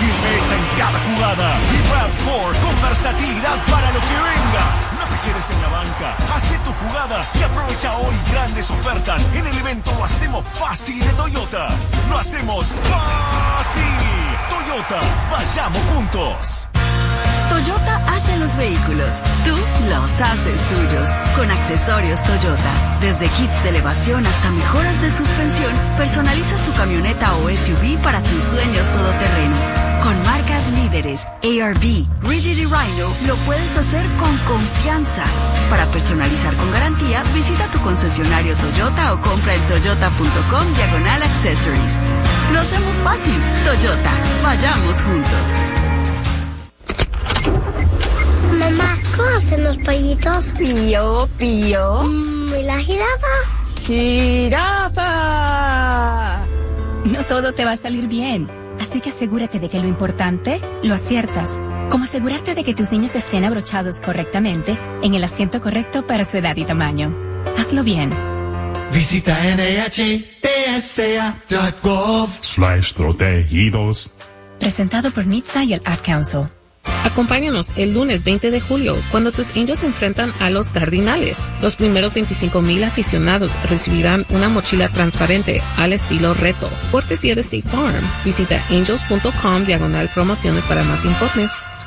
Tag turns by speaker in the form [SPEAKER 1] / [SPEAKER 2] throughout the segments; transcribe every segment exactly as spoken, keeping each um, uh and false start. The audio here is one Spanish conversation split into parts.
[SPEAKER 1] Firmeza en cada jugada. Y RAV cuatro con versatilidad para lo que venga. No te quedes en la banca. Hacé tu jugada y aprovecha hoy grandes ofertas en el evento Lo Hacemos Fácil de Toyota. Lo hacemos fácil. Toyota, vayamos juntos.
[SPEAKER 2] Toyota hace los vehículos, tú los haces tuyos. Con accesorios Toyota, desde kits de elevación hasta mejoras de suspensión, personalizas tu camioneta o S U V para tus sueños todoterreno. Con marcas líderes, A R B, Rigid y Rhino, lo puedes hacer con confianza. Para personalizar con garantía, visita tu concesionario Toyota o compra en toyota.com diagonal accessories. Lo hacemos fácil. Toyota, vayamos juntos.
[SPEAKER 3] Mamá, ¿cómo hacen los pollitos?
[SPEAKER 4] Pío, pío.
[SPEAKER 3] Mm, ¿Y la jirafa?
[SPEAKER 4] ¡Jirafa!
[SPEAKER 5] No todo te va a salir bien, así que asegúrate de que lo importante lo aciertas. Como asegurarte de que tus niños estén abrochados correctamente en el asiento correcto para su edad y tamaño. Hazlo bien.
[SPEAKER 6] Visita N H T S A punto gov
[SPEAKER 7] slash protegidos.
[SPEAKER 5] Presentado por N H T S A y el Ad Council.
[SPEAKER 8] Acompáñanos el lunes veinte de julio cuando tus Angels se enfrentan a los Cardinales. Los primeros veinticinco mil aficionados recibirán una mochila transparente al estilo reto. Cortesía de State Farm. Visita angels.com diagonal promociones para más informes.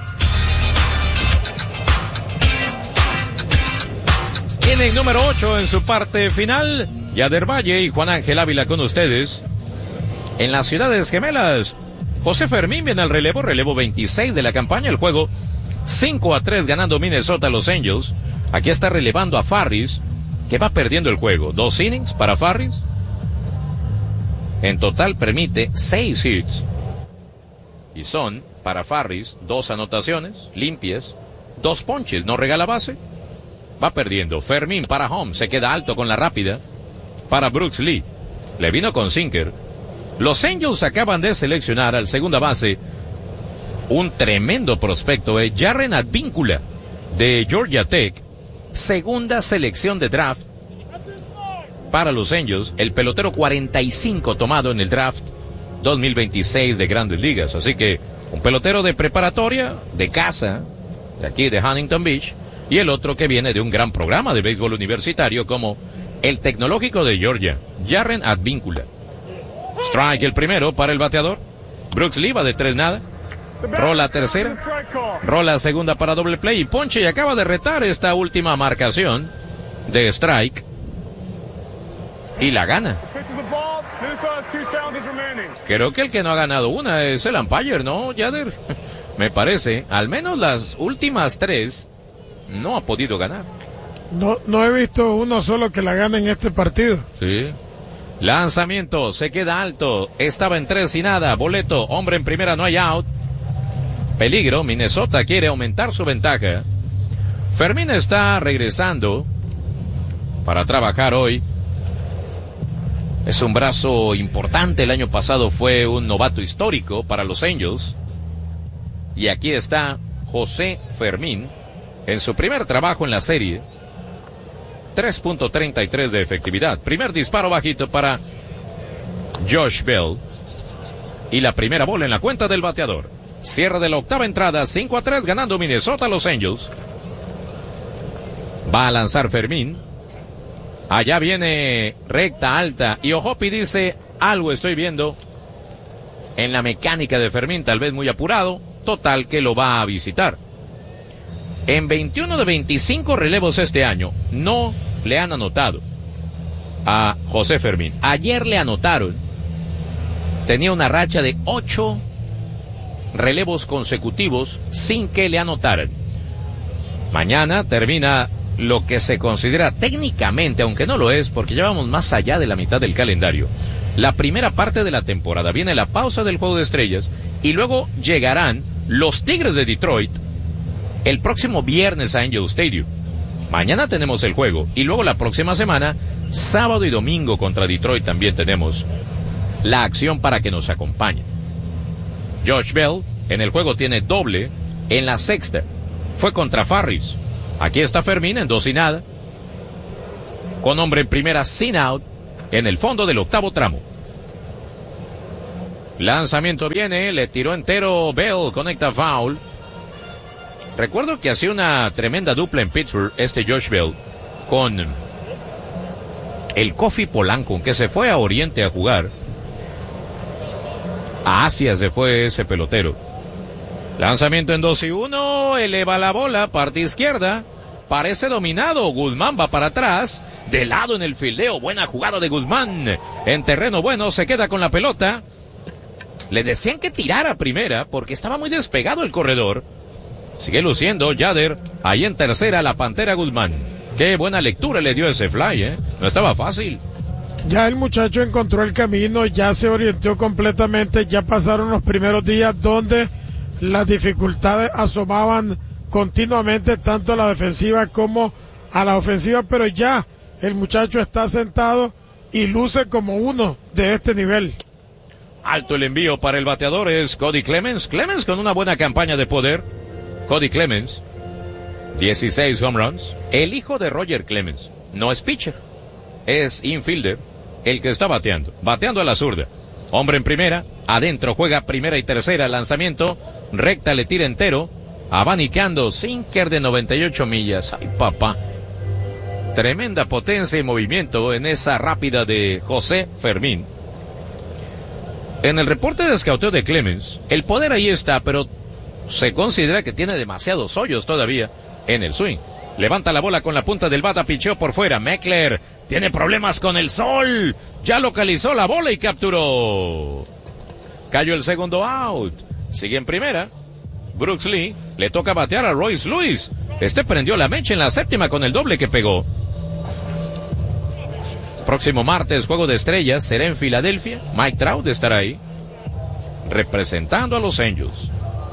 [SPEAKER 9] Inning número ocho en su parte final. Yader Valle y Juan Ángel Ávila con ustedes. En las Ciudades Gemelas, José Fermín viene al relevo, relevo veintiséis de la campaña. El juego cinco a tres ganando Minnesota a los Angels. Aquí está relevando a Farris, que va perdiendo el juego. Dos innings para Farris. En total permite seis hits. Y son, para Farris, dos anotaciones limpias, dos ponches, no regala base. Va perdiendo. Fermín para home, se queda alto con la rápida. Para Brooks Lee, le vino con sinker. Los Angels acaban de seleccionar al segunda base un tremendo prospecto, eh, Jarren Advíncula de Georgia Tech, segunda selección de draft para los Angels, el pelotero cuarenta y cinco tomado en el draft dos mil veintiséis de Grandes Ligas. Así que un pelotero de preparatoria, de casa, de aquí de Huntington Beach, y el otro que viene de un gran programa de béisbol universitario como el Tecnológico de Georgia, Jarren Advíncula. Strike el primero para el bateador. Brooks Lee va de tres nada. Rola tercera. Rola segunda para doble play y ponche, y acaba de retar esta última marcación de strike. Y la gana. Creo que el que no ha ganado una es el umpire, ¿no, Yader? Me parece. Al menos las últimas tres no ha podido ganar.
[SPEAKER 10] No, no he visto uno solo que la gane en este partido.
[SPEAKER 9] Sí. Lanzamiento, se queda alto, estaba en tres y nada, boleto, hombre en primera, no hay out. Peligro, Minnesota quiere aumentar su ventaja. Fermín está regresando para trabajar hoy. Es un brazo importante, el año pasado fue un novato histórico para los Angels. Y aquí está José Fermín en su primer trabajo en la serie. tres punto treinta y tres de efectividad. Primer disparo bajito para Josh Bell. Y la primera bola en la cuenta del bateador. Cierre de la octava entrada, cinco a tres ganando Minnesota a los Angels. Va a lanzar Fermín. Allá viene recta alta. Y Ojopi dice, algo estoy viendo en la mecánica de Fermín, tal vez muy apurado. Total que lo va a visitar. En veintiuno de veinticinco relevos este año, no le han anotado a José Fermín. Ayer le anotaron. Tenía una racha de ocho relevos consecutivos sin que le anotaran. Mañana termina lo que se considera técnicamente, aunque no lo es, porque ya vamos más allá de la mitad del calendario, la primera parte de la temporada. Viene la pausa del Juego de Estrellas y luego llegarán los Tigres de Detroit el próximo viernes a Angel Stadium. Mañana tenemos el juego y luego la próxima semana, sábado y domingo contra Detroit, también tenemos la acción para que nos acompañe. Josh Bell en el juego tiene doble en la sexta. Fue contra Farris. Aquí está Fermín en dos y nada. Con hombre en primera sin out en el fondo del octavo tramo. Lanzamiento viene, le tiró entero Bell, conecta foul. Recuerdo que hacía una tremenda dupla en Pittsburgh, este Josh Bell, con el Kofi Polanco, que se fue a Oriente a jugar. A Asia se fue ese pelotero. Lanzamiento en dos y uno, eleva la bola, parte izquierda. Parece dominado, Guzmán va para atrás, de lado en el fildeo, buena jugada de Guzmán, en terreno bueno, se queda con la pelota. Le decían que tirara primera, porque estaba muy despegado el corredor. Sigue luciendo Yader, ahí en tercera la Pantera Guzmán. Qué buena lectura le dio ese fly, eh, no estaba fácil.
[SPEAKER 10] Ya el muchacho encontró el camino, ya se orientó completamente, ya pasaron los primeros días donde las dificultades asomaban continuamente tanto a la defensiva como a la ofensiva, pero ya el muchacho está sentado y luce como uno de este nivel.
[SPEAKER 9] Alto el envío para el bateador es Cody Clemens. Clemens con una buena campaña de poder. Cody Clemens, dieciséis home runs. El hijo de Roger Clemens no es pitcher, es infielder, el que está bateando, bateando a la zurda. Hombre en primera, adentro juega primera y tercera, lanzamiento, recta le tira entero. Abanicando, sinker de noventa y ocho millas. Ay, papá. Tremenda potencia y movimiento en esa rápida de José Fermín. En el reporte de escauteo de Clemens, el poder ahí está, pero se considera que tiene demasiados hoyos todavía en el swing. Levanta la bola con la punta del bata, picheó por fuera. Meckler tiene problemas con el sol. Ya localizó la bola y capturó. Cayó el segundo out. Sigue en primera. Brooks Lee, le toca batear a Royce Lewis. Este prendió la mecha en la séptima con el doble que pegó. Próximo martes, Juego de Estrellas, será en Filadelfia. Mike Trout estará ahí, representando a los Angels.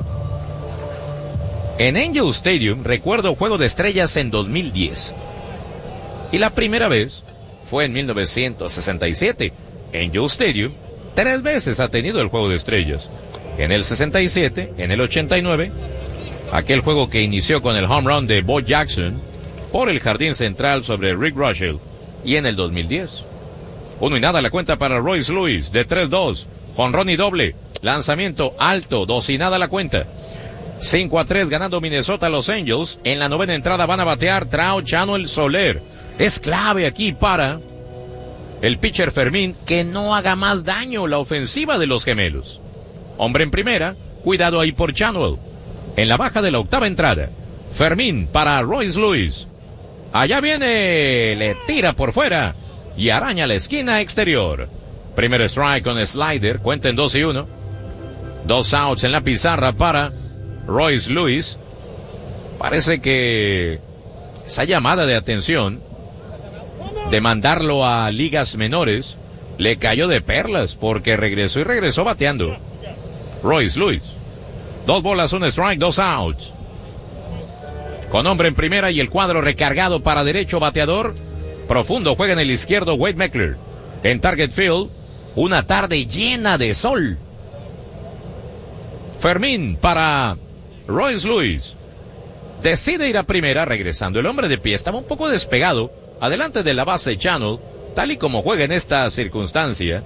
[SPEAKER 9] En Angel Stadium, recuerdo Juego de Estrellas en dos mil diez. Y la primera vez fue en mil novecientos sesenta y siete. Angel Stadium, tres veces ha tenido el Juego de Estrellas. En el sesenta y siete, en el ochenta y nueve, aquel juego que inició con el home run de Bo Jackson por el jardín central sobre Rick Russell, y en el dos mil diez. Uno y nada la cuenta para Royce Lewis, de tres dos, jonrón y doble, lanzamiento alto, dos y nada la cuenta. cinco a tres ganando Minnesota a los Angels. En la novena entrada van a batear Trout, Chanuel, Soler. Es clave aquí para el pitcher Fermín que no haga más daño la ofensiva de los gemelos. Hombre en primera, cuidado ahí por Chanuel. En la baja de la octava entrada, Fermín para Royce Lewis. Allá viene, le tira por fuera y araña la esquina exterior. Primer strike con slider, cuenta en dos y uno. Dos outs en la pizarra para Royce Lewis. Parece que esa llamada de atención de mandarlo a ligas menores le cayó de perlas porque regresó y regresó bateando. Royce Lewis. Dos bolas, un strike, dos outs. Con hombre en primera y el cuadro recargado para derecho bateador. Profundo juega en el izquierdo Wade Meckler. En Target Field, una tarde llena de sol. Fermín para Royce Lewis. Decide ir a primera, regresando. El hombre de pie estaba un poco despegado, adelante de la base Channel, tal y como juega en esta circunstancia.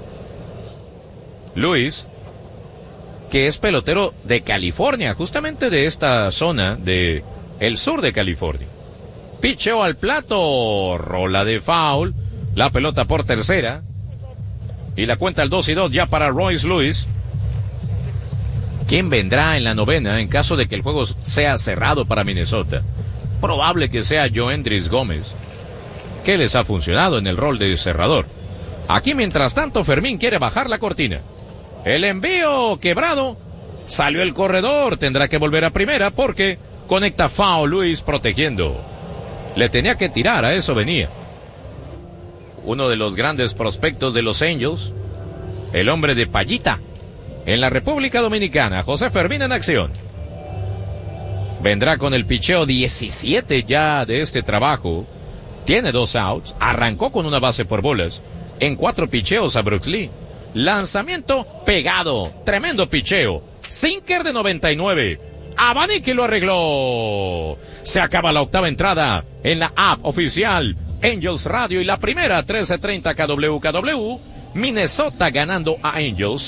[SPEAKER 9] Lewis, que es pelotero de California, justamente de esta zona de el sur de California. Picheo al plato, rola de foul, la pelota por tercera, y la cuenta al dos y dos ya para Royce Lewis. ¿Quién vendrá en la novena en caso de que el juego sea cerrado para Minnesota? Probable que sea Joendris Gómez, que les ha funcionado en el rol de cerrador. Aquí, mientras tanto, Fermín quiere bajar la cortina. El envío quebrado, salió el corredor, tendrá que volver a primera porque conecta foul Lewis protegiendo. Le tenía que tirar, a eso venía. Uno de los grandes prospectos de los Angels, el hombre de Payita, en la República Dominicana, José Fermín en acción. Vendrá con el picheo diecisiete ya de este trabajo. Tiene dos outs, arrancó con una base por bolas, en cuatro picheos a Brooks Lee. Lanzamiento pegado, tremendo picheo, sinker de noventa y nueve. Abanique lo arregló. Se acaba la octava entrada en la app oficial Angels Radio y la primera trece treinta K W K W. Minnesota ganando a Angels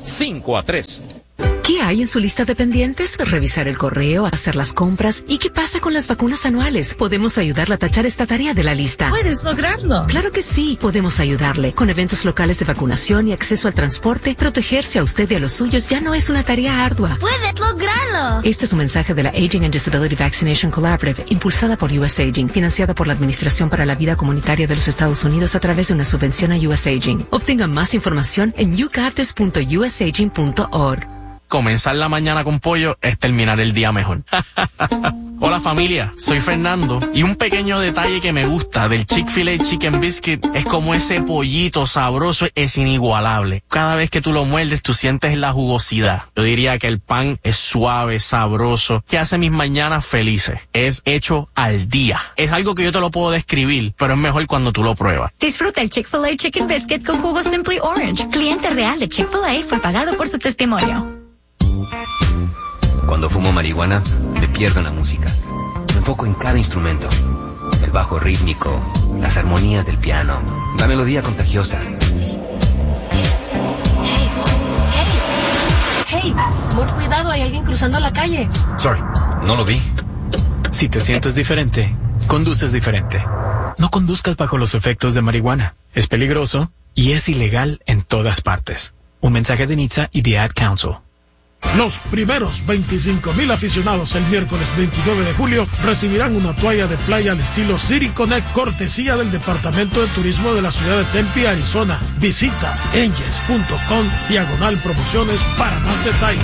[SPEAKER 9] cinco a tres.
[SPEAKER 11] ¿Qué hay en su lista de pendientes? Revisar el correo, hacer las compras. ¿Y qué pasa con las vacunas anuales? Podemos ayudarla a tachar esta tarea de la lista.
[SPEAKER 4] ¿Puedes lograrlo?
[SPEAKER 11] Claro que sí, podemos ayudarle. Con eventos locales de vacunación y acceso al transporte, protegerse a usted y a los suyos ya no es una tarea ardua.
[SPEAKER 3] ¡Puedes lograrlo!
[SPEAKER 11] Este es un mensaje de la Aging and Disability Vaccination Collaborative, impulsada por U S Aging, financiada por la Administración para la Vida Comunitaria de los Estados Unidos a través de una subvención a U S Aging. Obtenga más información en you got this punto u s aging punto org.
[SPEAKER 12] Comenzar la mañana con pollo es terminar el día mejor. Hola familia, soy Fernando y un pequeño detalle que me gusta del Chick-fil-A Chicken Biscuit es como ese pollito sabroso es inigualable. Cada vez que tú lo muerdes tú sientes la jugosidad. Yo diría que el pan es suave, sabroso, que hace mis mañanas felices. Es hecho al día. Es algo que yo te lo puedo describir, pero es mejor cuando tú lo pruebas.
[SPEAKER 4] Disfruta el Chick-fil-A Chicken Biscuit con jugo Simply Orange. Cliente real de Chick-fil-A fue pagado por su testimonio.
[SPEAKER 13] Cuando fumo marihuana, me pierdo en la música. Me enfoco en cada instrumento. El bajo rítmico, las armonías del piano, la melodía contagiosa.
[SPEAKER 14] Hey, hey, hey, por cuidado, hay alguien cruzando la calle.
[SPEAKER 13] Sorry, no lo vi.
[SPEAKER 15] Si te sientes diferente, conduces diferente. No conduzcas bajo los efectos de marihuana. Es peligroso y es ilegal en todas partes. Un mensaje de N H T S A y The Ad Council.
[SPEAKER 10] Los primeros veinticinco mil aficionados el miércoles veintinueve de julio recibirán una toalla de playa al estilo City Connect, cortesía del Departamento de Turismo de la ciudad de Tempe, Arizona. Visita angels punto com diagonal promociones para más detalles.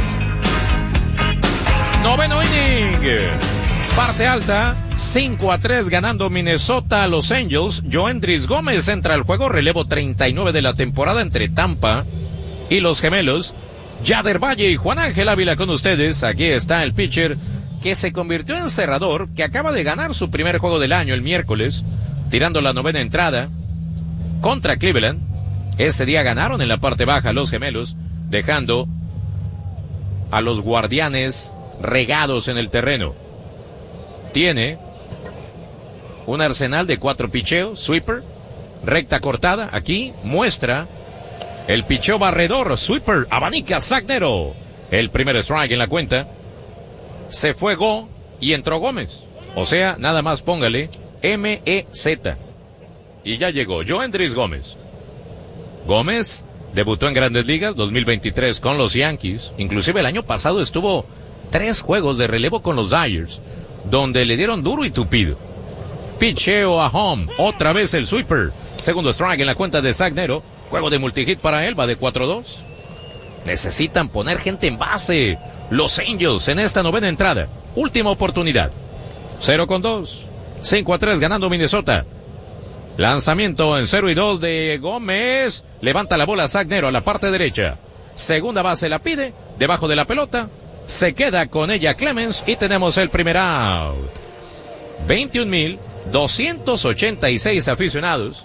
[SPEAKER 9] Noveno inning. Parte alta, cinco a tres ganando Minnesota a los Angels. Joendris Gómez entra al juego, relevo treinta y nueve de la temporada entre Tampa y los Gemelos. Yader Valle y Juan Ángel Ávila con ustedes. Aquí está el pitcher que se convirtió en cerrador, que acaba de ganar su primer juego del año el miércoles, tirando la novena entrada contra Cleveland. Ese día ganaron en la parte baja los Gemelos, dejando a los Guardianes regados en el terreno. Tiene un arsenal de cuatro picheos, sweeper, recta cortada. Aquí muestra el picheo barredor, sweeper, abanica Zach Nero. El primer strike en la cuenta. Se fue Go y entró Gómez. O sea, nada más póngale M E Z. Y ya llegó Joendris Gómez. Gómez debutó en Grandes Ligas dos mil veintitrés con los Yankees. Inclusive el año pasado estuvo tres juegos de relevo con los Dodgers, donde le dieron duro y tupido. Picheo a home. Otra vez el sweeper. Segundo strike en la cuenta de Zach Nero. Juego de multihit para él, va de cuatro dos. Necesitan poner gente en base los Angels en esta novena entrada. Última oportunidad. cero con dos. cinco a tres ganando Minnesota. Lanzamiento en cero y dos de Gómez. Levanta la bola Zach Nero a la parte derecha. Segunda base la pide. Debajo de la pelota. Se queda con ella Clemens y tenemos el primer out. veintiún mil doscientos ochenta y seis aficionados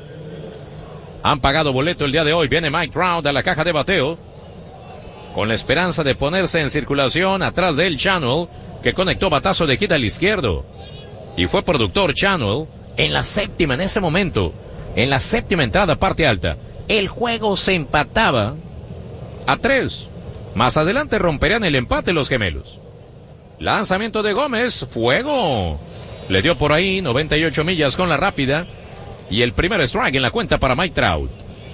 [SPEAKER 9] han pagado boleto el día de hoy. Viene Mike Trout a la caja de bateo, con la esperanza de ponerse en circulación atrás de él Channel, que conectó batazo de hit al izquierdo. Y fue productor Channel en la séptima, en ese momento, en la séptima entrada, parte alta. El juego se empataba a tres. Más adelante romperían el empate los Gemelos. Lanzamiento de Gómez, fuego. Le dio por ahí noventa y ocho millas con la rápida. Y el primer strike en la cuenta para Mike Trout.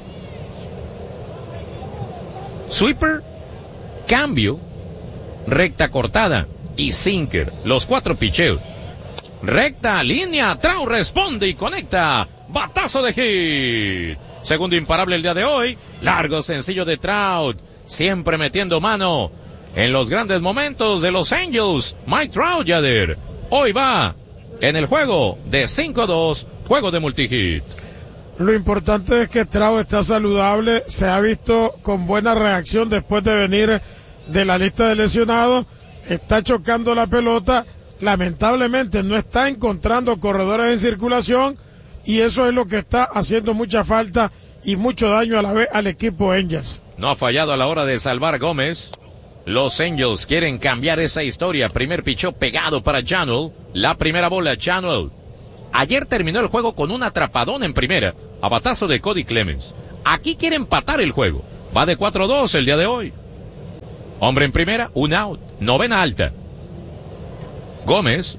[SPEAKER 9] Sweeper, cambio, recta cortada y sinker. Los cuatro picheos. Recta, línea, Trout responde y conecta. Batazo de hit. Segundo imparable el día de hoy. Largo sencillo de Trout. Siempre metiendo mano en los grandes momentos de los Angels. Mike Trout, Yader. Hoy va en el juego de cinco dos. Juego de multihit.
[SPEAKER 10] Lo importante es que Trout está saludable, se ha visto con buena reacción después de venir de la lista de lesionados, está chocando la pelota, lamentablemente no está encontrando corredores en circulación y eso es lo que está haciendo mucha falta y mucho daño a la vez al equipo Angels.
[SPEAKER 9] No ha fallado a la hora de salvar Gómez. Los Angels quieren cambiar esa historia. Primer pichó pegado para Channel. La primera bola, Channel. Ayer terminó el juego con un atrapadón en primera, a batazo de Cody Clemens. Aquí quiere empatar el juego. Va de cuatro dos el día de hoy. Hombre en primera, un out. Novena alta. Gómez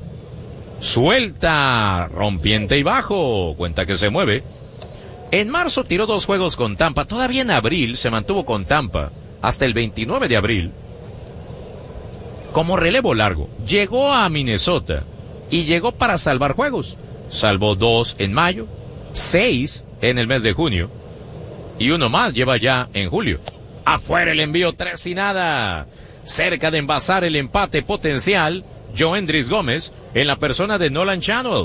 [SPEAKER 9] suelta, rompiente y bajo. Cuenta que se mueve. En marzo tiró dos juegos con Tampa. Todavía en abril se mantuvo con Tampa hasta el veintinueve de abril. Como relevo largo. Llegó a Minnesota y llegó para salvar juegos. Salvó dos en mayo, seis en el mes de junio y uno más lleva ya en julio. Afuera el envío, tres y nada. Cerca de envasar el empate potencial, Joendris Gómez en la persona de Nolan Channel.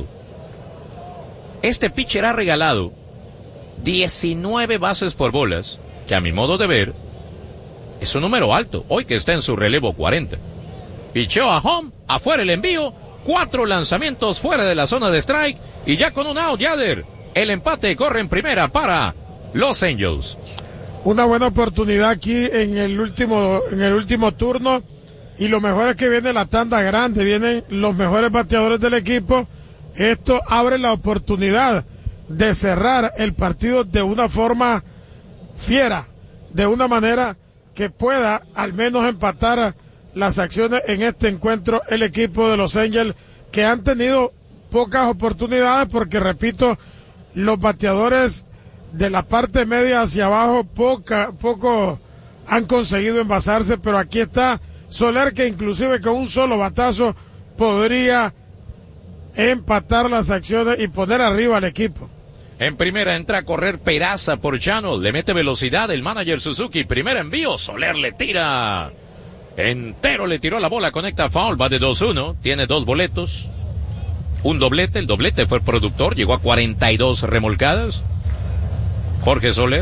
[SPEAKER 9] Este pitcher ha regalado diecinueve bases por bolas, que a mi modo de ver es un número alto, hoy que está en su relevo cuarenta. Picheó a home, afuera el envío, cuatro lanzamientos fuera de la zona de strike y ya con un out, Yader. El empate corre en primera para Los Angels.
[SPEAKER 10] Una buena oportunidad aquí en el último, en el último turno, y lo mejor es que viene la tanda grande, vienen los mejores bateadores del equipo. Esto abre la oportunidad de cerrar el partido de una forma fiera, de una manera que pueda al menos empatar las acciones en este encuentro el equipo de Los Angels, que han tenido pocas oportunidades porque, repito, los bateadores de la parte media hacia abajo poca, poco han conseguido envasarse, pero aquí está Soler, que inclusive con un solo batazo podría empatar las acciones y poner arriba al equipo.
[SPEAKER 9] En primera entra a correr Peraza por Channel, le mete velocidad el manager Suzuki, primer envío, Soler le tira, entero le tiró la bola, conecta foul, va de dos uno, tiene dos boletos, un doblete, el doblete fue el productor, llegó a cuarenta y dos remolcadas. Jorge Soler,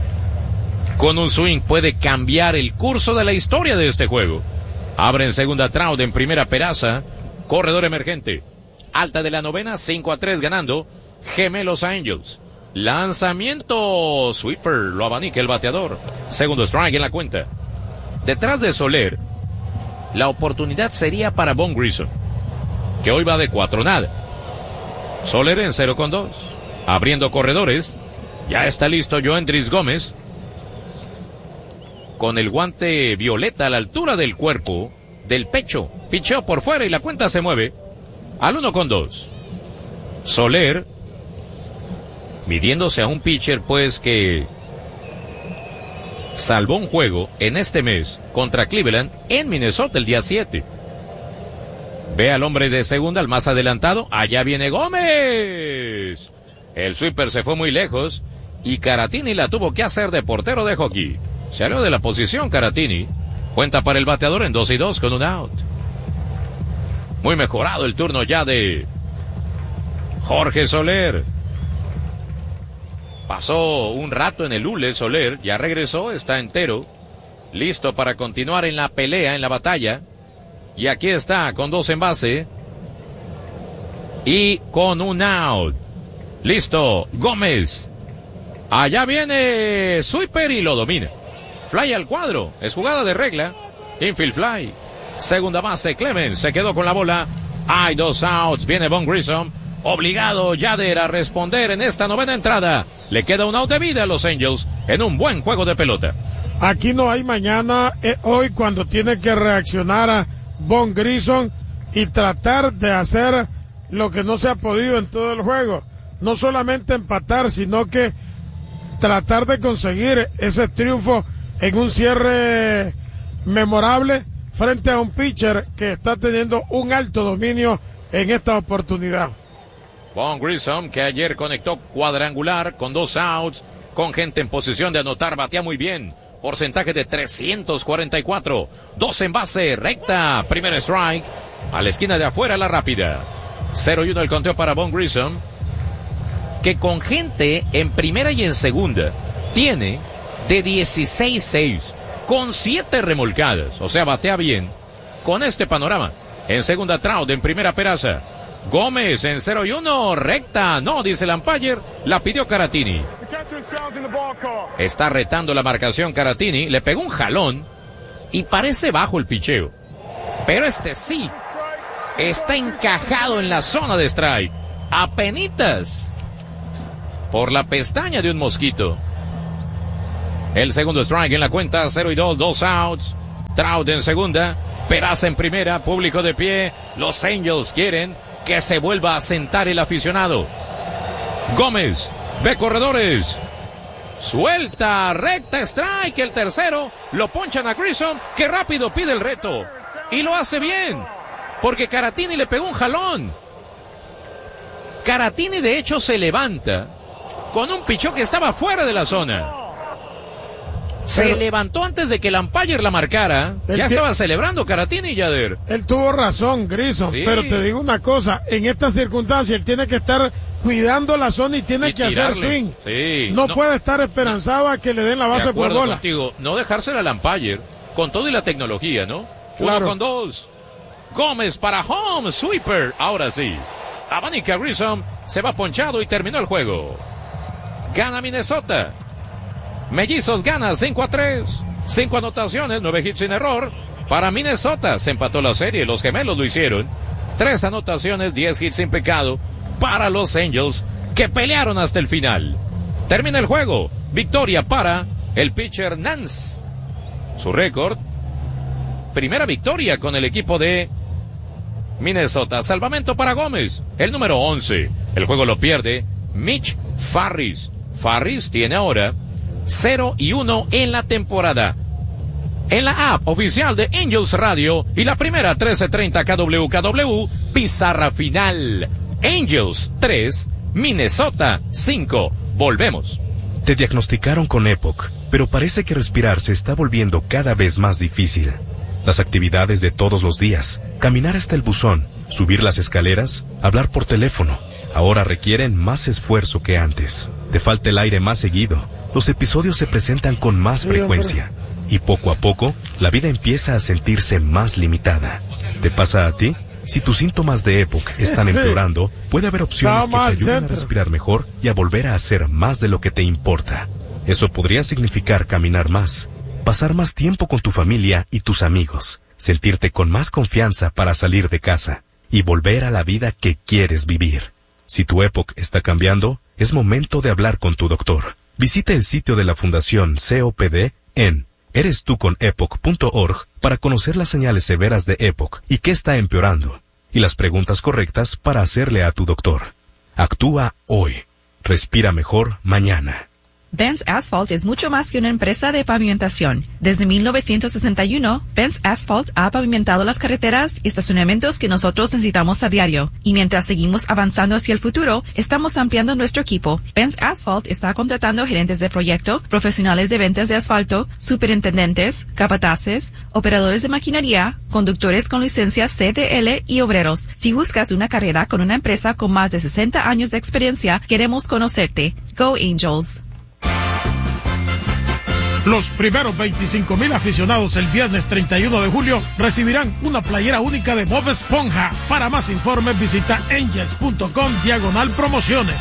[SPEAKER 9] con un swing puede cambiar el curso de la historia de este juego. Abre en segunda Trout, en primera Peraza, corredor emergente. Alta de la novena, cinco a tres ganando Gemelos Angels. Lanzamiento, sweeper, lo abanica el bateador. Segundo strike en la cuenta. Detrás de Soler, la oportunidad sería para Von Grissom, que hoy va de cuatro nada. Soler en cero con dos. Abriendo corredores. Ya está listo Joendris Gómez. Con el guante violeta a la altura del cuerpo, del pecho. Picheo por fuera y la cuenta se mueve. Al uno con dos. Soler, midiéndose a un pitcher pues que salvó un juego en este mes contra Cleveland en Minnesota el día siete. Ve al hombre de segunda, al más adelantado. Allá viene Gómez. El sweeper se fue muy lejos y Caratini la tuvo que hacer de portero de hockey. Salió de la posición Caratini. Cuenta para el bateador en dos y dos con un out. Muy mejorado el turno ya de Jorge Soler. Pasó un rato en el hule Soler, ya regresó, está entero, listo para continuar en la pelea, en la batalla. Y aquí está con dos en base y con un out. Listo, Gómez. Allá viene sweeper y lo domina. Fly al cuadro, es jugada de regla. Infield fly. Segunda base, Clemens se quedó con la bola. Hay dos outs, viene Von Grissom. Obligado Yader a responder en esta novena entrada. Le queda un out de vida a los Angels en un buen juego de pelota.
[SPEAKER 10] Aquí no hay mañana, eh, hoy cuando tiene que reaccionar a Von Grissom y tratar de hacer lo que no se ha podido en todo el juego. No solamente empatar, sino que tratar de conseguir ese triunfo en un cierre memorable frente a un pitcher que está teniendo un alto dominio en esta oportunidad.
[SPEAKER 9] Von Grissom, que ayer conectó cuadrangular con dos outs, con gente en posición de anotar, batea muy bien. Porcentaje de trescientos cuarenta y cuatro. Dos en base, recta, primer strike. A la esquina de afuera, la rápida. cero y uno el conteo para Von Grissom, que con gente en primera y en segunda tiene de dieciséis seis, con siete remolcadas. O sea, batea bien con este panorama. En segunda Trout, en primera Peraza. Gómez en cero y uno, recta, no, dice el umpire, la pidió Caratini. Está retando la marcación Caratini, le pegó un jalón y parece bajo el picheo. Pero este sí, está encajado en la zona de strike. Apenitas por la pestaña de un mosquito. El segundo strike en la cuenta, cero y dos, dos outs. Trout en segunda, Peraza en primera, público de pie. Los Angels quieren que se vuelva a sentar el aficionado. Gómez, ve corredores. Suelta, recta, strike, el tercero. Lo ponchan a Grissom, que rápido pide el reto. Y lo hace bien, porque Caratini le pegó un jalón. Caratini de hecho se levanta con un pichón que estaba fuera de la zona. Se pero, levantó antes de que el umpire la marcara. Ya estaba celebrando Caratini, Yader.
[SPEAKER 10] Él tuvo razón, Grissom, sí. Pero te digo una cosa, en estas circunstancias él tiene que estar cuidando la zona y tiene y que tirarle. hacer swing.
[SPEAKER 9] Sí.
[SPEAKER 10] No, no puede estar esperanzado a que le den la base por bola.
[SPEAKER 9] Contigo. No dejársela al umpire, con todo y la tecnología, ¿no?
[SPEAKER 10] Claro.
[SPEAKER 9] Uno con dos. Gómez para home, sweeper. Ahora sí. Abanica Grissom se va ponchado y terminó el juego. Gana Minnesota. Mellizos gana cinco a tres. Cinco anotaciones, nueve hits sin error. Para Minnesota se empató la serie, los gemelos lo hicieron. Tres anotaciones, diez hits sin pecado. Para los Angels, que pelearon hasta el final. Termina el juego. Victoria para el pitcher Nance. Su récord. Primera victoria con el equipo de Minnesota. Salvamento para Gómez, el número once. El juego lo pierde Mitch Farris. Farris tiene ahora cero y uno en la temporada. En la app oficial de Angels Radio y la primera trece treinta K W K W, pizarra final. Angels tres, Minnesota cinco. Volvemos.
[SPEAKER 16] Te diagnosticaron con EPOC, pero parece que respirar se está volviendo cada vez más difícil. Las actividades de todos los días, caminar hasta el buzón, subir las escaleras, hablar por teléfono, ahora requieren más esfuerzo que antes. Te falta el aire más seguido, los episodios se presentan con más frecuencia y poco a poco la vida empieza a sentirse más limitada. ¿Te pasa a ti? Si tus síntomas de EPOC están empeorando, puede haber opciones que te ayuden a respirar mejor y a volver a hacer más de lo que te importa. Eso podría significar caminar más, pasar más tiempo con tu familia y tus amigos, sentirte con más confianza para salir de casa y volver a la vida que quieres vivir. Si tu EPOC está cambiando, es momento de hablar con tu doctor. Visita el sitio de la Fundación C O P D en eres tú con epoc punto org para conocer las señales severas de EPOC y qué está empeorando, y las preguntas correctas para hacerle a tu doctor. Actúa hoy. Respira mejor mañana.
[SPEAKER 17] Benz Asphalt es mucho más que una empresa de pavimentación. Desde mil novecientos sesenta y uno, Benz Asphalt ha pavimentado las carreteras y estacionamientos que nosotros necesitamos a diario. Y mientras seguimos avanzando hacia el futuro, estamos ampliando nuestro equipo. Benz Asphalt está contratando gerentes de proyecto, profesionales de ventas de asfalto, superintendentes, capataces, operadores de maquinaria, conductores con licencia C D L y obreros. Si buscas una carrera con una empresa con más de sesenta años de experiencia, queremos conocerte. Go Angels.
[SPEAKER 10] Los primeros veinticinco mil aficionados el viernes treinta y uno de julio recibirán una playera única de Bob Esponja. Para más informes visita angels punto com diagonal promociones.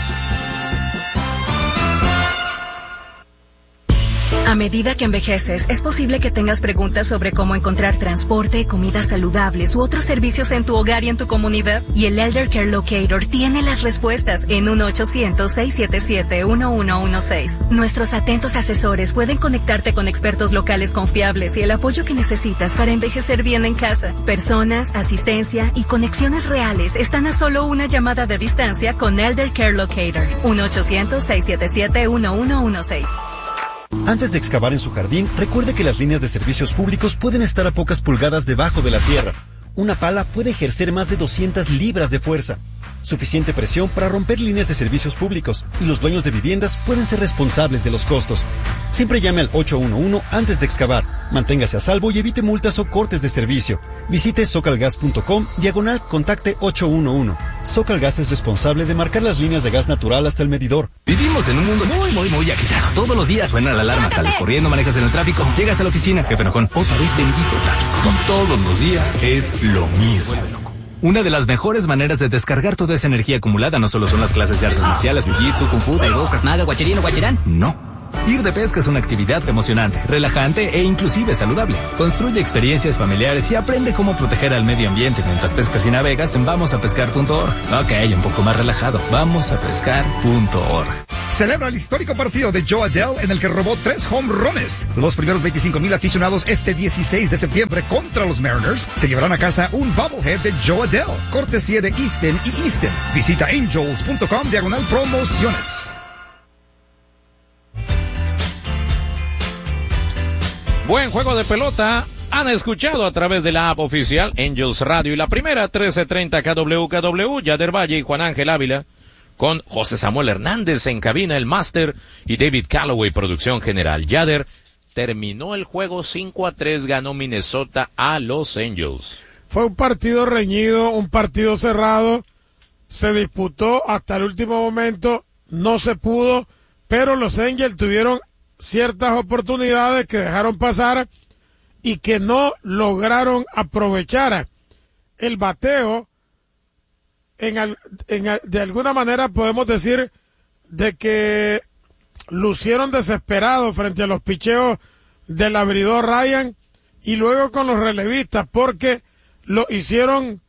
[SPEAKER 2] A medida que envejeces, es posible que tengas preguntas sobre cómo encontrar transporte, comidas saludables u otros servicios en tu hogar y en tu comunidad. Y el Elder Care Locator tiene las respuestas en uno ochocientos, seiscientos setenta y siete, uno uno uno seis. Nuestros atentos asesores pueden conectarte con expertos locales confiables y el apoyo que necesitas para envejecer bien en casa. Personas, asistencia y conexiones reales están a solo una llamada de distancia con Elder Care Locator. uno ochocientos, seiscientos setenta y siete, uno uno uno seis.
[SPEAKER 18] Antes de excavar en su jardín, recuerde que las líneas de servicios públicos pueden estar a pocas pulgadas debajo de la tierra. Una pala puede ejercer más de doscientas libras de fuerza. Suficiente presión para romper líneas de servicios públicos, y los dueños de viviendas pueden ser responsables de los costos. Siempre llame al ocho uno uno antes de excavar. Manténgase a salvo y evite multas o cortes de servicio. Visite socalgas punto com, diagonal contacte ocho uno uno. Socalgas es responsable de marcar las líneas de gas natural hasta el medidor.
[SPEAKER 13] Vivimos en un mundo muy, muy, muy agitado. Todos los días suena la alarma, sales corriendo, manejas en el tráfico, llegas a la oficina, jefe enojón, otra vez bendito tráfico. Todos los días es lo mismo. Una de las mejores maneras de descargar toda esa energía acumulada no solo son las clases de artes marciales, jiu-jitsu, kung fu, taekwondo, krav maga, guachirino, guachirán. No. Ir de pesca es una actividad emocionante, relajante e inclusive saludable. Construye experiencias familiares y aprende cómo proteger al medio ambiente mientras pescas y navegas en vamos a pescar punto org. Ok, un poco más relajado. vamos a pescar punto org.
[SPEAKER 19] celebra el histórico partido de Joe Adele en el que robó tres home runs. Los primeros veinticinco mil aficionados este dieciséis de septiembre contra los Mariners se llevarán a casa un bobblehead de Joe Adele, cortesía de Easton y Easton. Visita angels punto com diagonal promociones.
[SPEAKER 9] Buen juego de pelota. Han escuchado a través de la app oficial Angels Radio y la primera trece treinta K W K W, Yader Valle y Juan Ángel Ávila, con José Samuel Hernández en cabina, el máster, y David Calloway, producción general. Yader, terminó el juego cinco a tres, ganó Minnesota a los Angels.
[SPEAKER 10] Fue un partido reñido, un partido cerrado, se disputó hasta el último momento, no se pudo, pero los Angels tuvieron ciertas oportunidades que dejaron pasar y que no lograron aprovechar. El bateo, en, al, en al, de alguna manera podemos decir de que lucieron desesperados frente a los picheos del abridor Ryan y luego con los relevistas, porque lo hicieron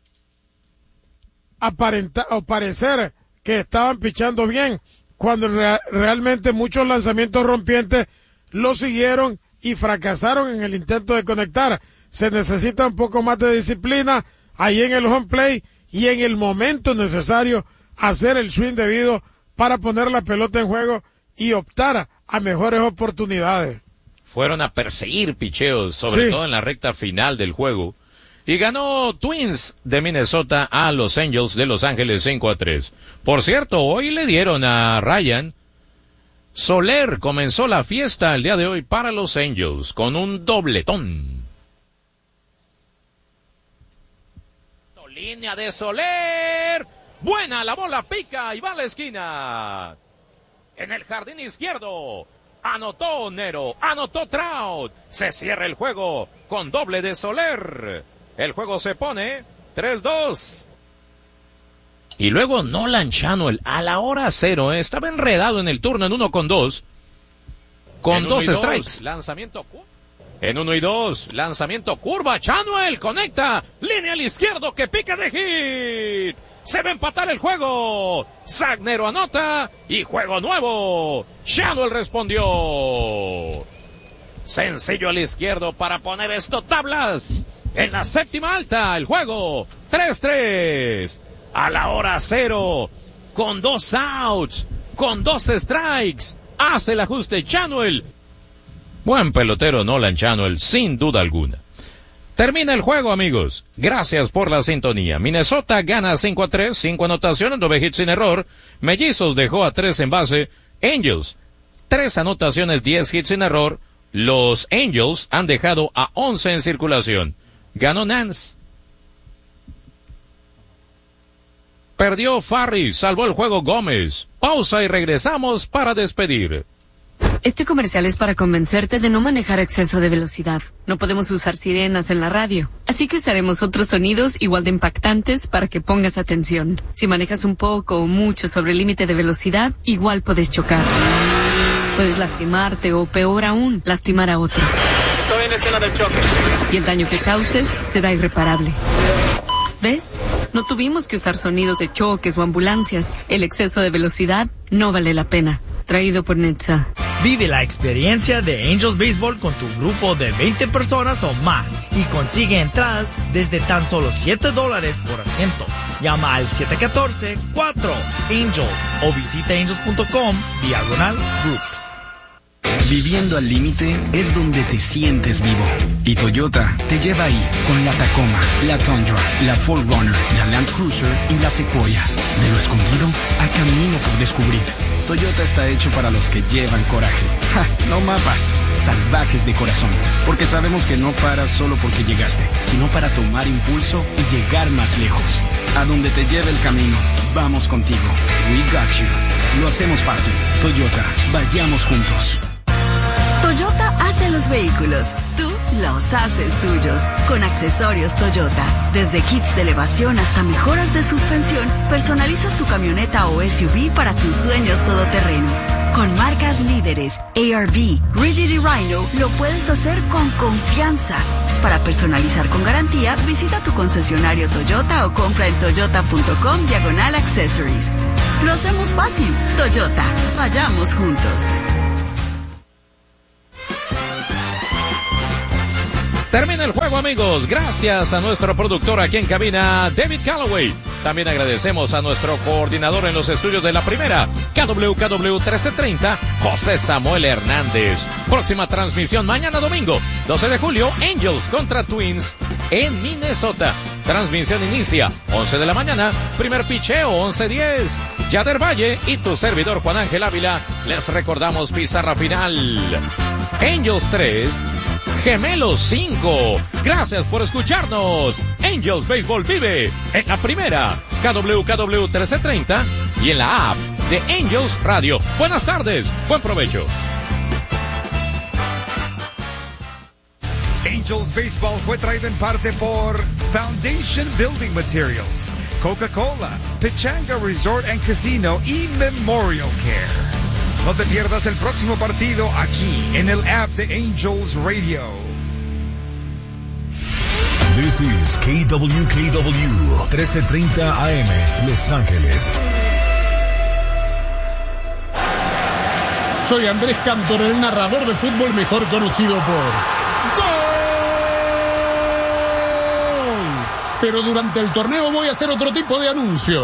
[SPEAKER 10] aparentar o parecer que estaban pichando bien, cuando rea, realmente muchos lanzamientos rompientes lo siguieron y fracasaron en el intento de conectar. Se necesita un poco más de disciplina ahí en el home play y en el momento necesario hacer el swing debido para poner la pelota en juego y optar a mejores oportunidades.
[SPEAKER 9] Fueron a perseguir picheos, sobre sí. todo en la recta final del juego. Y ganó Twins de Minnesota a los Angels de Los Ángeles cinco a tres. Por cierto, hoy le dieron a Ryan Soler, comenzó la fiesta el día de hoy para los Angels con un dobletón. Línea de Soler, buena, la bola pica y va a la esquina. En el jardín izquierdo, anotó Nero, anotó Trout. Se cierra el juego con doble de Soler. El juego se pone tres dos. Y luego Nolan Chanuel a la hora cero, ¿eh? Estaba enredado en el turno en uno con dos. Con dos strikes. Dos, lanzamiento en uno y dos. Lanzamiento curva. Chanuel conecta. Línea al izquierdo que pica de hit. Se va a empatar el juego. Zagnero anota y juego nuevo. Chanuel respondió. Sencillo al izquierdo para poner esto tablas. En la séptima alta, el juego tres tres. A la hora cero, con dos outs, con dos strikes, hace el ajuste Chanuel. Buen pelotero Nolan Chanuel, sin duda alguna. Termina el juego, amigos. Gracias por la sintonía. Minnesota gana cinco a tres, cinco anotaciones, nueve hits sin error. Mellizos dejó a tres en base. Angels, tres anotaciones, diez hits sin error. Los Angels han dejado a once en circulación. Ganó Nance. Perdió Farris, salvó el juego Gómez. Pausa y regresamos para despedir.
[SPEAKER 2] Este comercial es para convencerte de no manejar a exceso de velocidad. No podemos usar sirenas en la radio, así que usaremos otros sonidos igual de impactantes para que pongas atención. Si manejas un poco o mucho sobre el límite de velocidad, igual puedes chocar. Puedes lastimarte o, peor aún, lastimar a otros.
[SPEAKER 20] Estoy en escena del choque.
[SPEAKER 2] Y el daño que causes será irreparable. ¿Ves? No tuvimos que usar sonidos de choques o ambulancias. El exceso de velocidad no vale la pena. Traído por Netza.
[SPEAKER 20] Vive la experiencia de Angels Baseball con tu grupo de veinte personas o más y consigue entradas desde tan solo siete dólares por asiento. Llama al siete uno cuatro, cuatro Angels o visita angels punto com diagonal groups.
[SPEAKER 21] Viviendo al límite es donde te sientes vivo. Y Toyota te lleva ahí con la Tacoma, la Tundra, la cuatro Runner, la Land Cruiser y la Sequoia. De lo escondido a camino por descubrir. Toyota está hecho para los que llevan coraje. ¡Ja! No mapas, salvajes de corazón. Porque sabemos que no paras solo porque llegaste, sino para tomar impulso y llegar más lejos. A donde te lleve el camino, vamos contigo. We got you. Lo hacemos fácil. Toyota, vayamos juntos.
[SPEAKER 2] Toyota hace los vehículos, tú los haces tuyos. Con accesorios Toyota, desde kits de elevación hasta mejoras de suspensión, personalizas tu camioneta o S U V para tus sueños todoterreno. Con marcas líderes, A R V, Rigid y Rhino, lo puedes hacer con confianza. Para personalizar con garantía, visita tu concesionario Toyota o compra en toyota punto com diagonal accessories. Lo hacemos fácil. Toyota, vayamos juntos.
[SPEAKER 9] Termina el juego, amigos. Gracias a nuestro productor aquí en cabina, David Calloway. También agradecemos a nuestro coordinador en los estudios de la primera, K W K W trece treinta, José Samuel Hernández. Próxima transmisión mañana domingo, doce de julio, Angels contra Twins en Minnesota. Transmisión inicia once de la mañana, primer picheo once diez. Yader Valle y tu servidor Juan Ángel Ávila les recordamos pizarra final. Angels tres, Gemelos cinco. Gracias por escucharnos. Angels Baseball vive en la primera, K W K W trece treinta y en la app de Angels Radio. Buenas tardes, buen provecho.
[SPEAKER 19] Angels Baseball fue traído en parte por Foundation Building Materials, Coca-Cola, Pechanga Resort and Casino y Memorial Care. No te pierdas el próximo partido aquí en el app de Angels Radio.
[SPEAKER 1] This is K W K W trece treinta A M, Los Ángeles.
[SPEAKER 7] Soy Andrés Cantor, el narrador de fútbol mejor conocido por ¡Gol! Pero durante el torneo voy a hacer otro tipo de anuncio.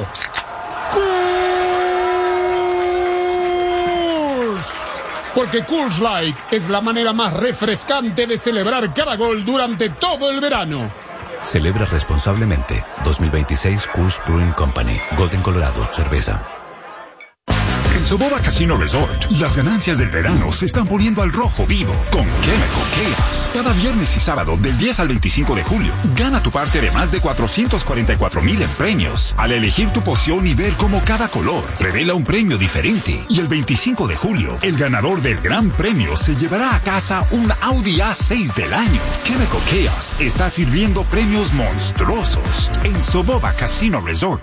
[SPEAKER 7] Porque Coors Light es la manera más refrescante de celebrar cada gol durante todo el verano.
[SPEAKER 22] Celebra responsablemente. dos mil veintiséis Coors Brewing Company. Golden, Colorado. Cerveza.
[SPEAKER 23] En Soboba Casino Resort, las ganancias del verano se están poniendo al rojo vivo con Chemical Chaos. Cada viernes y sábado, del diez al veinticinco de julio, gana tu parte de más de cuatrocientos cuarenta y cuatro mil en premios al elegir tu poción y ver cómo cada color revela un premio diferente. Y el veinticinco de julio, el ganador del gran premio se llevará a casa un Audi A seis del año. Chemical Chaos está sirviendo premios monstruosos en Soboba Casino Resort.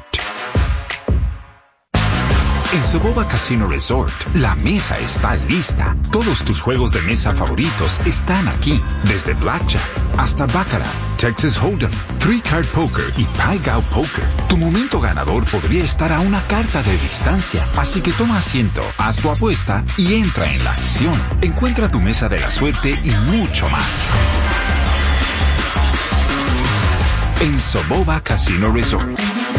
[SPEAKER 23] En Soboba Casino Resort, la mesa está lista. Todos tus juegos de mesa favoritos están aquí. Desde Blackjack hasta Baccarat, Texas Hold'em, Three Card Poker y Pai Gow Poker. Tu momento ganador podría estar a una carta de distancia. Así que toma asiento, haz tu apuesta y entra en la acción. Encuentra tu mesa de la suerte y mucho más. En Soboba Casino Resort.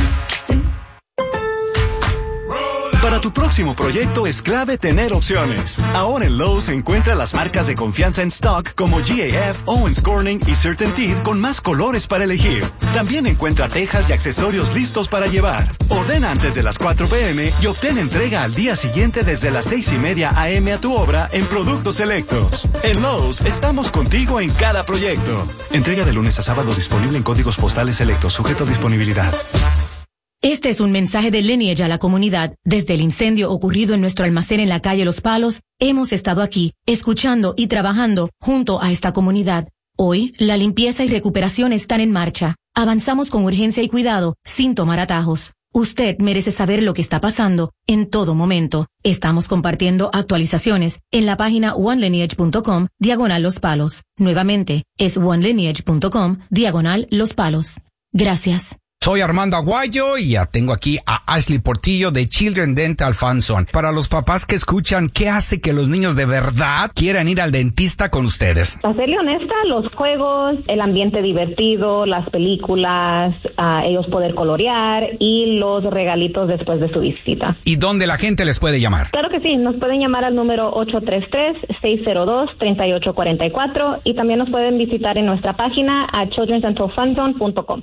[SPEAKER 24] Para tu próximo proyecto es clave tener opciones. Ahora en Lowe's encuentra las marcas de confianza en stock como G A F, Owens Corning y CertainTeed con más colores para elegir. También encuentra tejas y accesorios listos para llevar. Ordena antes de las cuatro p m y obtén entrega al día siguiente desde las seis y media a m a tu obra en productos selectos. En Lowe's estamos contigo en cada proyecto. Entrega de lunes a sábado disponible en códigos postales selectos, sujeto a disponibilidad.
[SPEAKER 25] Este es un mensaje de Lineage a la comunidad. Desde el incendio ocurrido en nuestro almacén en la calle Los Palos, hemos estado aquí, escuchando y trabajando junto a esta comunidad. Hoy, la limpieza y recuperación están en marcha. Avanzamos con urgencia y cuidado, sin tomar atajos. Usted merece saber lo que está pasando en todo momento. Estamos compartiendo actualizaciones en la página one lineage punto com, diagonal Los Palos. Nuevamente, es one lineage punto com, diagonal Los Palos. Gracias.
[SPEAKER 26] Soy Armando Aguayo y ya tengo aquí a Ashley Portillo de Children Dental Fanzone. Para los papás que escuchan, ¿qué hace que los niños de verdad quieran ir al dentista con ustedes?
[SPEAKER 27] Para serle honesta, los juegos, el ambiente divertido, las películas, uh, ellos poder colorear y los regalitos después de su visita.
[SPEAKER 26] ¿Y dónde la gente les puede llamar?
[SPEAKER 27] Claro que sí, nos pueden llamar al número ocho tres tres, seis cero dos, tres ocho cuatro cuatro y también nos pueden visitar en nuestra página a children dental fanzone punto com.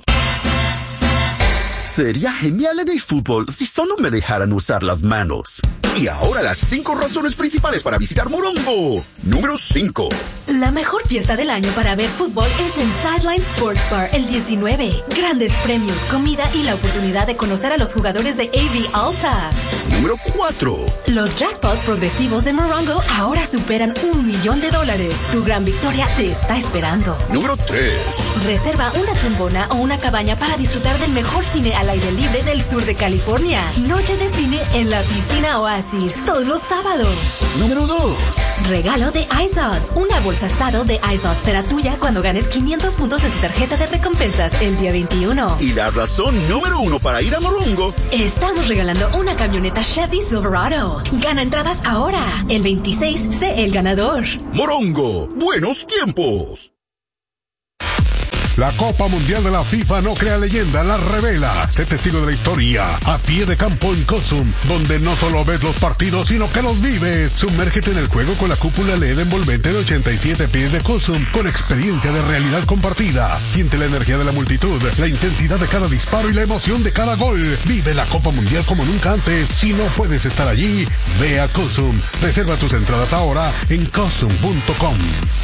[SPEAKER 28] Sería genial en el fútbol si solo me dejaran usar las manos. Y ahora las cinco razones principales para visitar Morongo. Número cinco.
[SPEAKER 29] La mejor fiesta del año para ver fútbol es en Sideline Sports Bar el diecinueve. Grandes premios, comida y la oportunidad de conocer a los jugadores de A V Alta.
[SPEAKER 28] Número cuatro.
[SPEAKER 29] Los jackpots progresivos de Morongo ahora superan un millón de dólares. Tu gran victoria te está esperando.
[SPEAKER 28] Número tres.
[SPEAKER 29] Reserva una tumbona o una cabaña para disfrutar del mejor cine al aire libre del sur de California. Noche de cine en la piscina Oasis, todos los sábados.
[SPEAKER 28] Número dos.
[SPEAKER 29] Regalo de iZod. Una bolsa Saddle de iZod será tuya cuando ganes quinientos puntos en tu tarjeta de recompensas el día veintiuno.
[SPEAKER 28] Y la razón número uno para ir a Morongo.
[SPEAKER 29] Estamos regalando una camioneta Chevy Silverado. Gana entradas ahora. El veintiséis, sé el ganador.
[SPEAKER 28] Morongo, buenos tiempos.
[SPEAKER 3] La Copa Mundial de la FIFA no crea leyenda, la revela. Sé testigo de la historia, a pie de campo en Cosum, donde no solo ves los partidos, sino que los vives. Sumérgete en el juego con la cúpula L E D envolvente de ochenta y siete pies de Cosum, con experiencia de realidad compartida. Siente la energía de la multitud, la intensidad de cada disparo y la emoción de cada gol. Vive la Copa Mundial como nunca antes. Si no puedes estar allí, ve a Cosum. Reserva tus entradas ahora en cosum punto com.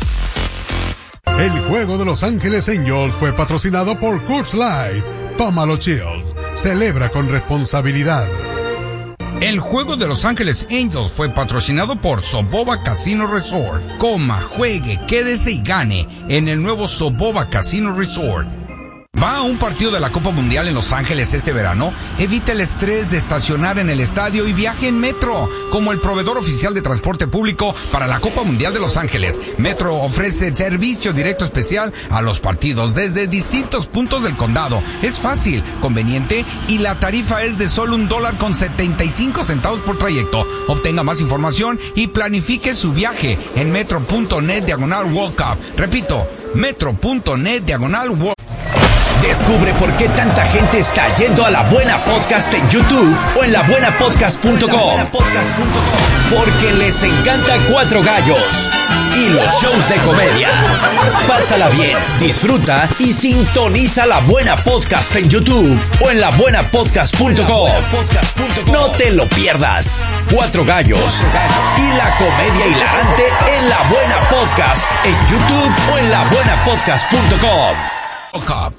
[SPEAKER 3] El juego de Los Ángeles Angels fue patrocinado por Coors Light. Tómalo chill. Celebra con responsabilidad.
[SPEAKER 26] El juego de Los Ángeles Angels fue patrocinado por Soboba Casino Resort. Coma, juegue, quédese y gane en el nuevo Soboba Casino Resort. ¿Va a un partido de la Copa Mundial en Los Ángeles este verano? Evita el estrés de estacionar en el estadio y viaje en Metro. Como el proveedor oficial de transporte público para la Copa Mundial de Los Ángeles, Metro ofrece servicio directo especial a los partidos desde distintos puntos del condado. Es fácil, conveniente y la tarifa es de solo un dólar con setenta y cinco centavos por trayecto. Obtenga más información y planifique su viaje en metro.net diagonal World Cup. Repito, metro.net diagonal World Cup.
[SPEAKER 4] Descubre por qué tanta gente está yendo a La Buena Podcast en YouTube o en la buena podcast punto com. Porque les encanta Cuatro Gallos y los shows de comedia. Pásala bien, disfruta y sintoniza La Buena Podcast en YouTube o en la buena podcast punto com. No te lo pierdas. Cuatro Gallos y la comedia hilarante en La Buena Podcast en YouTube o en la buena podcast punto com.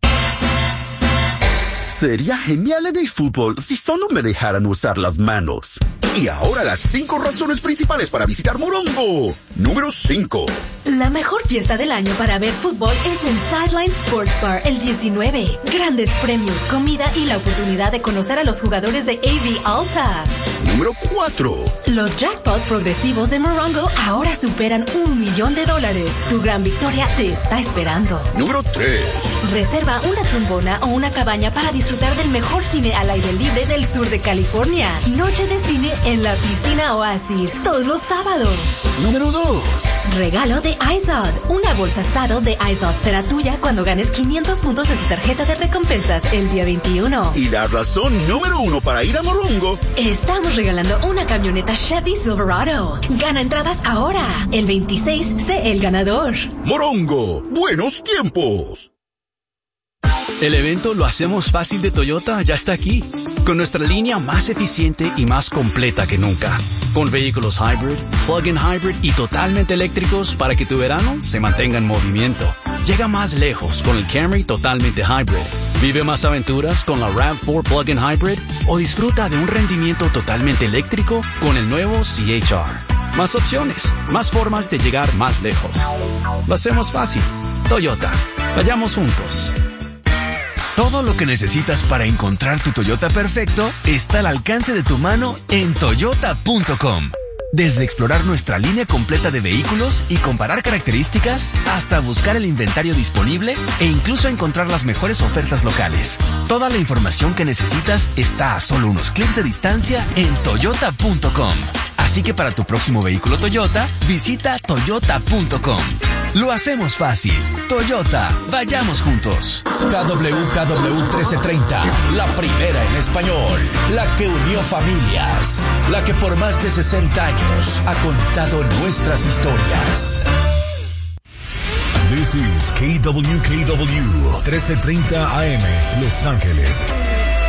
[SPEAKER 28] Sería genial en el fútbol si solo me dejaran usar las manos. Y ahora las cinco razones principales para visitar Morongo. Número cinco.
[SPEAKER 29] La mejor fiesta del año para ver fútbol es en Sideline Sports Bar el diecinueve. Grandes premios, comida y la oportunidad de conocer a los jugadores de A V Alta.
[SPEAKER 28] Número cuatro.
[SPEAKER 29] Los jackpots progresivos de Morongo ahora superan un millón de dólares. Tu gran victoria te está esperando.
[SPEAKER 28] Número tres.
[SPEAKER 29] Reserva una tumbona o una cabaña para disfrutar del mejor cine al aire libre del sur de California. Noche de cine en la piscina Oasis, todos los sábados.
[SPEAKER 28] Número dos.
[SPEAKER 29] Regalo de iZod. Una bolsa Saddle de iZod será tuya cuando ganes quinientos puntos en tu tarjeta de recompensas el día veintiuno.
[SPEAKER 28] Y la razón número uno para ir a Morongo.
[SPEAKER 29] Estamos regalando una camioneta Chevy Silverado. Gana entradas ahora. El veintiséis, sé el ganador.
[SPEAKER 28] Morongo, buenos tiempos.
[SPEAKER 5] El evento Lo Hacemos Fácil de Toyota ya está aquí, con nuestra línea más eficiente y más completa que nunca, con vehículos hybrid, plug-in hybrid y totalmente eléctricos para que tu verano se mantenga en movimiento. Llega más lejos con el Camry totalmente hybrid. Vive más aventuras con la RAV cuatro plug-in hybrid o disfruta de un rendimiento totalmente eléctrico con el nuevo C H R. Más opciones, más formas de llegar más lejos. Lo hacemos fácil. Toyota. Vayamos juntos.
[SPEAKER 6] Todo lo que necesitas para encontrar tu Toyota perfecto está al alcance de tu mano en toyota punto com. Desde explorar nuestra línea completa de vehículos y comparar características, hasta buscar el inventario disponible e incluso encontrar las mejores ofertas locales. Toda la información que necesitas está a solo unos clics de distancia en toyota punto com. Así que para tu próximo vehículo Toyota, visita toyota punto com. Lo hacemos fácil. Toyota, vayamos juntos.
[SPEAKER 4] K W K W trece treinta, la primera en español, la que unió familias, la que por más de sesenta años ha contado nuestras historias.
[SPEAKER 1] This is K W K W trece treinta A M, Los Ángeles.